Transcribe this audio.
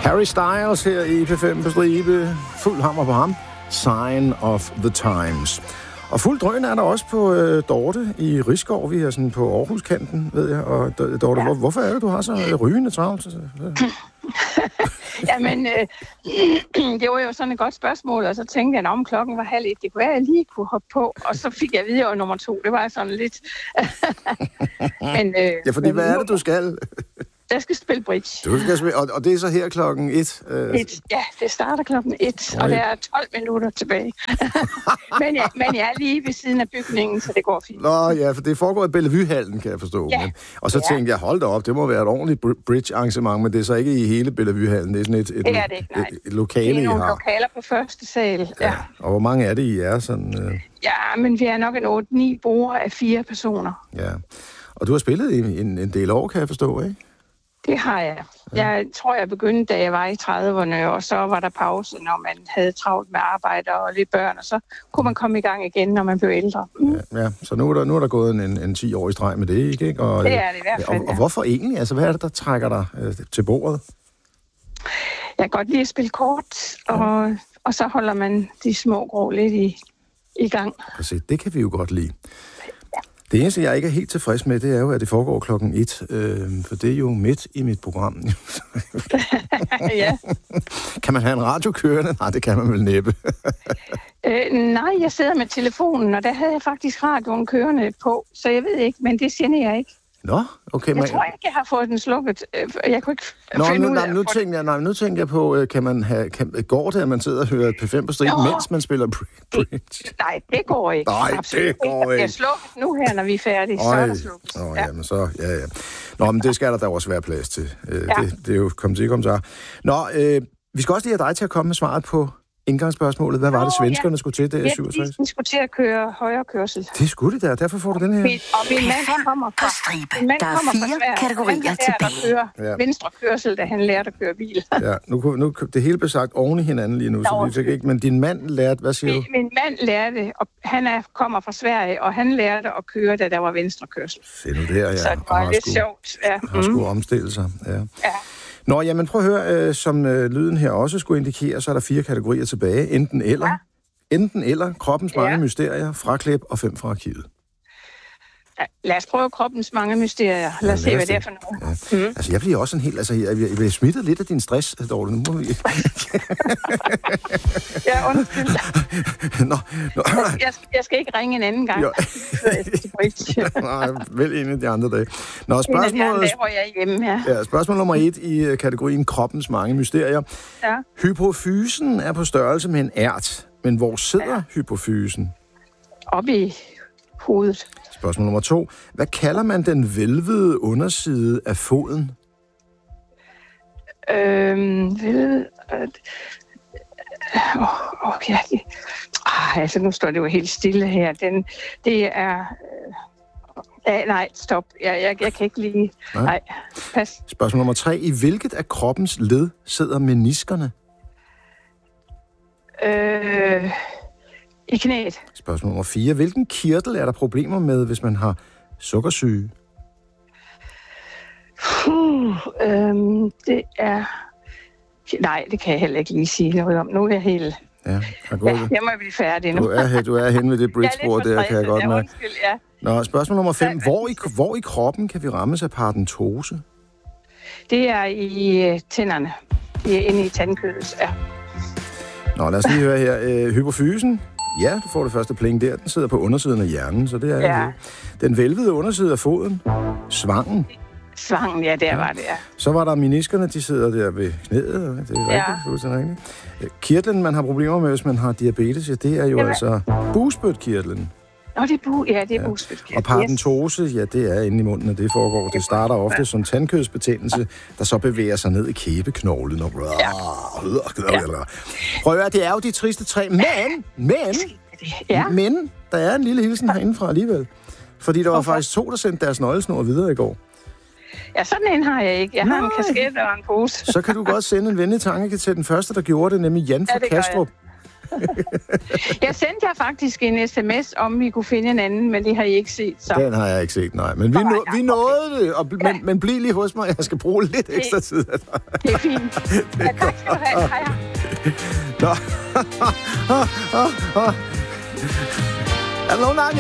Harry Styles her i P5 på stribe. Fuld hammer på ham. Sign of the Times. Og fuld drøn er der også på Dorte i Risskov. Vi er sådan på Aarhuskanten, ved jeg. Og Dorte, ja. Hvorfor er det, du har så rygende travlt? Jamen, det var jo sådan et godt spørgsmål, og så tænkte jeg, om klokken var 12:30. Det kunne være, jeg lige kunne hoppe på, og så fik jeg videre nummer 2. Det var sådan lidt... men, ja, fordi hvad er det, du skal? Jeg skal spille bridge. Du skal spille, og det er så her klokken 1? Ja, det starter klokken 1, og der er 12 minutter tilbage. men jeg er lige ved siden af bygningen, så det går fint. Nå ja, for det foregår i Bellevue-hallen, kan jeg forstå. Ja. Men, og så tænkte jeg, hold da op, det må være et ordentligt bridge-arrangement, men det er så ikke i hele Bellevue-hallen. Det er sådan et lokale, I har. Det er nogle lokaler på første sal. Ja. Og hvor mange er det, I er? Sådan, Ja, men vi er nok en 8-9 brugere af 4 personer. Ja, og du har spillet i en del år, kan jeg forstå, ikke? Det har jeg. Jeg tror, jeg begyndte, da jeg var i 30'erne, og så var der pause, når man havde travlt med arbejde og lidt børn, og så kunne man komme i gang igen, når man blev ældre. Ja, så nu er der gået en 10 år i streg med det, ikke? Og, det er det i hvert fald, og hvorfor egentlig? Altså, hvad er det, der trækker dig til bordet? Jeg kan godt lide at spille kort, og så holder man de små grå lidt i gang. Altså, det kan vi jo godt lide. Det eneste, jeg ikke er helt tilfreds med, det er jo, at det foregår klokken 1, for det er jo midt i mit program. Ja. Kan man have en radio kørende? Nej, det kan man vel næppe. Nej, jeg sidder med telefonen, og der havde jeg faktisk radioen kørende på, så jeg ved ikke, men det generer ikke. Nå, okay. Jeg tror ikke, jeg har fået den slukket. Jeg kunne ikke finde ud af nu tænker jeg på, går det, at man sidder og hører P5 på striben, mens man spiller bridge? Nej, det går ikke. Nej, det går ikke. Jeg slukker nu her, når vi er færdige, så er der slukket. Jamen så, ja. Nå, men det skal der da også være plads til. Det er jo kommet til. Nå, vi skal også lige have dig til at komme med svaret på indgangsspørgsmålet. Hvad var det, svenskerne skulle til der i 67? De skulle til at køre højre kørsel. Det skulle de der, derfor får du den her. Min mand kommer fra Sverige. Der er 4 kategorier tilbage. Han lærte venstre kørsel, da han lærte at køre bil. Ja, nu det hele blev sagt oven i hinanden lige nu, så vi fik ikke. Men din mand lærte, hvad siger du? Min mand lærte, og han kommer fra Sverige, og han lærte at køre, da der var venstre kørsel. Se nu der, ja. Så det var lidt sjovt. Ja. Han skulle omstille sig, ja. Nå, jamen prøv at høre, som lyden her også skulle indikere, så er der 4 kategorier tilbage. Enten eller. Ja. Enten eller, kroppens mange mysterier, fraklip og 5 fra arkivet. Ja, lad os prøve kroppens mange mysterier. Lad os se, hvad det er for noget. Ja. Altså, jeg bliver også en helt... Altså, jeg bliver smittet lidt af din stress, Dorte. Nu må vi... Ja, undskyld. Nå. Jeg skal ikke ringe en anden gang. Nej, vel en af de andre dage. Nå, spørgsmål nummer 1 i kategorien kroppens mange mysterier. Ja. Hypofysen er på størrelse med en ært, men hvor sidder hypofysen? Oppe i hovedet. Spørgsmål nummer 2. Hvad kalder man den hvælvede underside af foden? Okay. Altså, nu står det jo helt stille her. Det er... nej, stop. Jeg kan ikke lige... Nej, pas. Spørgsmål nummer 3. I hvilket af kroppens led sidder meniskerne? I knæet. Spørgsmål nummer 4. Hvilken kirtel er der problemer med, hvis man har sukkersyge? Det er... Nej, det kan jeg heller ikke lige sige noget om. Nu er jeg helt... Ja, jeg må blive færdig nu. Du er hen ved det bridgebord der, kan jeg godt mærke. Ja. Nå, spørgsmål nummer 5. Hvor i kroppen kan vi rammes af paradentose? Det er i tænderne. Det er inde i tandkødet, ja. Nå, lad os lige høre her. Hypofysen. Ja, du får det første pling der. Den sidder på undersiden af hjernen, så det er det. Den hvælvede underside af foden. Svangen. Svangen, ja, der var det, ja. Så var der meniskerne, de sidder der ved knæet. Det er rigtigt, fuldstændig rigtigt. Kirtlen, man har problemer med, hvis man har diabetes, det er jo altså bugspytkirtlen. Nå, det er bugspytkirtlen. Og paradentose, det er inde i munden, og det foregår. Det starter ofte som tandkødsbetændelse, der så bevæger sig ned i kæbeknoglen. Prøv at høre, det er jo de triste 3, men der er en lille hilsen herindefra alligevel. Fordi der var faktisk 2, der sendte deres nøglesnor videre i går. Ja, sådan en har jeg ikke. Jeg har en kasket og en pose. Så kan du godt sende en venlig tanke til den første, der gjorde det, nemlig Jan fra Kastrup. Jeg sendte jer faktisk en sms, om vi kunne finde en anden, men det har I ikke set. Så. Den har jeg ikke set, nej. Men vi nåede det, men bliv lige hos mig. Jeg skal bruge lidt ekstra tid. Det er fint. Ja, tak skal du have. Hej. Nå. Er der nogen